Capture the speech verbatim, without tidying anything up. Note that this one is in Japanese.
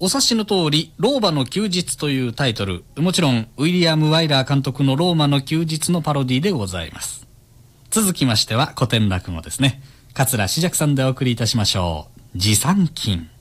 お察しの通り、ローマの休日というタイトル、もちろん、ウィリアム・ワイラー監督のローマの休日のパロディでございます。続きましては古典落語ですね。桂枝雀さんでお送りいたしましょう。持参金。